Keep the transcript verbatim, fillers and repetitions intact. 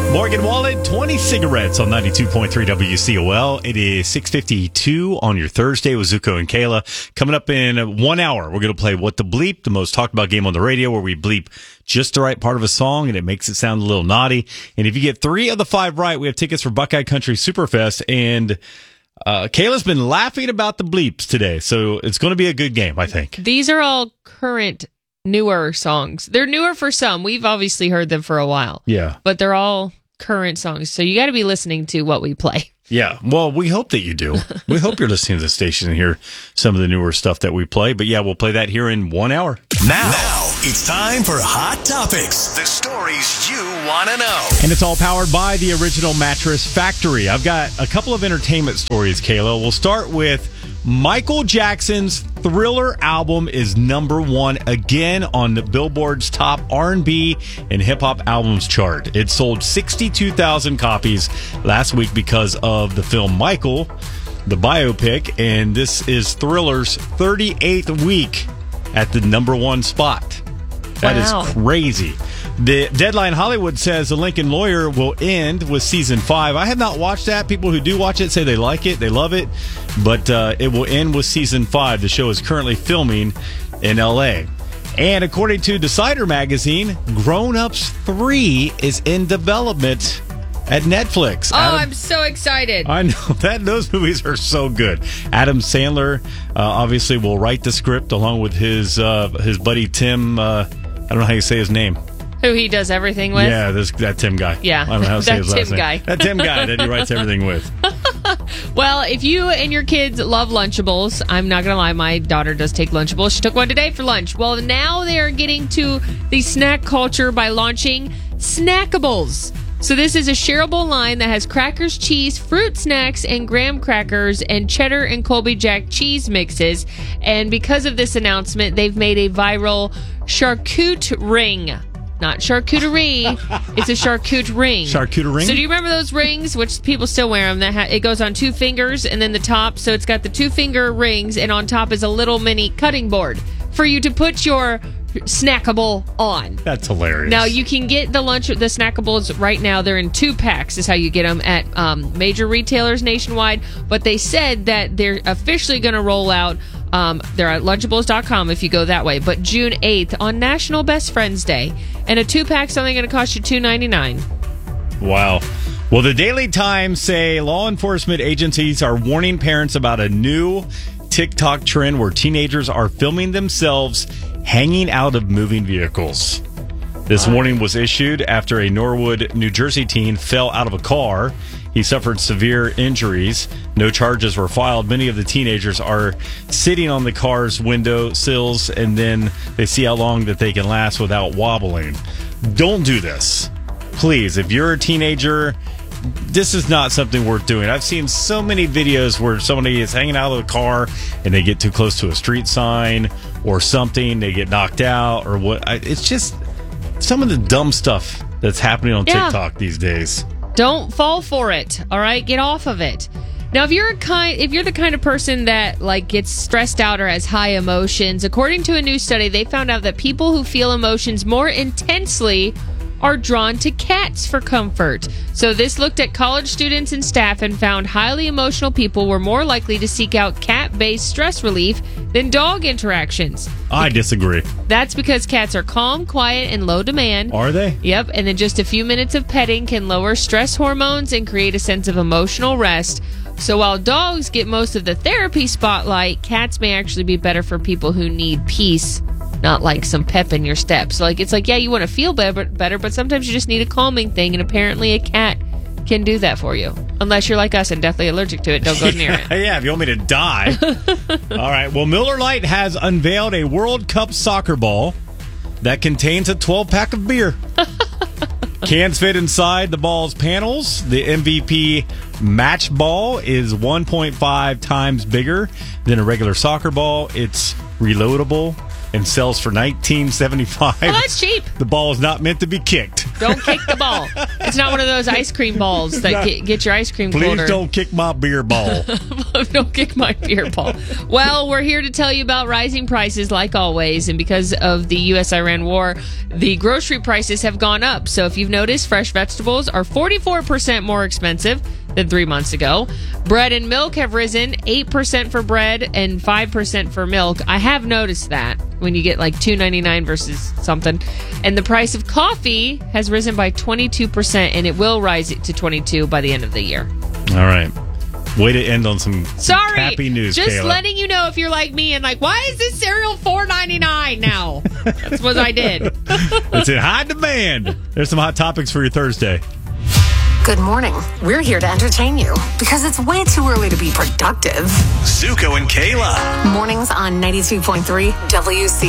Morgan Wallen, twenty cigarettes on ninety-two point three W C O L. It is six fifty-two on your Thursday with Zuko and Kayla. Coming up in one hour, we're going to play What the Bleep, the most talked about game on the radio, where we bleep just the right part of a song and it makes it sound a little naughty. And if you get three of the five right, we have tickets for Buckeye Country Superfest. And uh, Kayla's been laughing about the bleeps today, so it's going to be a good game, I think. These are all current, newer songs. They're newer for some. We've obviously heard them for a while. Yeah. But they're all current songs, so you got to be listening to what we play. Yeah, well, we hope that you do. We hope you're listening to the station and hear some of the newer stuff that we play. But yeah, we'll play that here in one hour. Now, now it's time for Hot Topics, the stories you want to know. And it's all powered by the Original Mattress Factory. I've got a couple of entertainment stories, Kayla. We'll start with Michael Jackson's Thriller album is number one again on the Billboard's top R and B and hip-hop albums chart. It sold sixty-two thousand copies last week because of the film Michael, the biopic, and this is Thriller's thirty-eighth week at the number one spot. That Wow. is crazy. The Deadline Hollywood says The Lincoln Lawyer will end with season five. I have not watched that. People who do watch it say they like it, they love it, but uh, it will end with season five. The show is currently filming in L A. And according to Decider magazine, Grown Ups three is in development at Netflix. Oh, Adam, I'm so excited. I know that those movies are so good. Adam Sandler uh, obviously will write the script along with his uh, his buddy Tim. Uh, I don't know how you say his name. Who he does everything with? Yeah, this that Tim guy. Yeah, I don't know how to say that his last Tim name. guy. That Tim guy that he writes everything with. Well, if you and your kids love Lunchables, I'm not going to lie, my daughter does take Lunchables. She took one today for lunch. Well, now they're getting to the snack culture by launching Snackables. So this is a shareable line that has crackers, cheese, fruit snacks, and graham crackers, and cheddar and Colby Jack cheese mixes. And because of this announcement, they've made a viral charcuterie ring. Not charcuterie. It's a charcuterie ring. Charcuterie ring? So do you remember those rings, which people still wear them? That ha- it goes on two fingers and then the top. So it's got the two finger rings, and on top is a little mini cutting board for you to put your snackable on. That's hilarious. Now you can get the lunch, the snackables right now. They're in two packs. Is how you get them at um, major retailers nationwide. But they said that they're officially going to roll out. Um, they're at Lunchables dot com if you go that way. But June eighth on National Best Friends Day, and a two pack's only going to cost you two ninety-nine. Wow. Well, the Daily Times say law enforcement agencies are warning parents about a new TikTok trend where teenagers are filming themselves hanging out of moving vehicles. This warning was issued after a Norwood, New Jersey teen fell out of a car. He suffered severe injuries. No charges were filed. Many of the teenagers are sitting on the car's window sills, and then they see how long that they can last without wobbling. Don't do this. Please, if you're a teenager, this is not something worth doing. I've seen so many videos where somebody is hanging out of the car and they get too close to a street sign or something, they get knocked out or what. It's just some of the dumb stuff that's happening on Yeah. TikTok these days. Don't fall for it. All right, get off of it. Now, if you're a kind, if you're the kind of person that like gets stressed out or has high emotions, according to a new study, they found out that people who feel emotions more intensely are drawn to cats for comfort. So this looked at college students and staff and found highly emotional people were more likely to seek out cat-based stress relief than dog interactions. I disagree. That's because cats are calm, quiet, and low demand. Are they? Yep, and then just a few minutes of petting can lower stress hormones and create a sense of emotional rest. So while dogs get most of the therapy spotlight, cats may actually be better for people who need peace, not like some pep in your step. So like it's like, yeah, you want to feel better, better, but sometimes you just need a calming thing, and apparently a cat can do that for you. Unless you're like us and deathly allergic to it, don't go near it. Yeah, if you want me to die. All right, well, Miller Lite has unveiled a World Cup soccer ball that contains a twelve-pack of beer. Cans fit inside the ball's panels. The M V P match ball is one point five times bigger than a regular soccer ball. It's reloadable and sells for nineteen seventy-five. Well, that's cheap. The ball is not meant to be kicked. Don't kick the ball. It's not one of those ice cream balls that get, get your ice cream Please colder. don't kick my beer ball. Don't kick my beer ball. Well, we're here to tell you about rising prices like always. And because of the U S Iran war, the grocery prices have gone up. So if you've noticed, fresh vegetables are forty-four percent more expensive than three months ago. Bread and milk have risen eight percent for bread and five percent for milk. I have noticed that when you get like two ninety-nine versus something. And the price of coffee has risen by twenty-two percent, and it will rise to twenty-two by the end of the year. All right. Way to end on some Sorry, happy news, just Kayla. letting you know if you're like me and like, why is this cereal four ninety-nine now? That's what I did. It's in high demand. There's some hot topics for your Thursday. Good morning. We're here to entertain you because it's way too early to be productive. Zuko and Kayla. Mornings on ninety-two point three W C.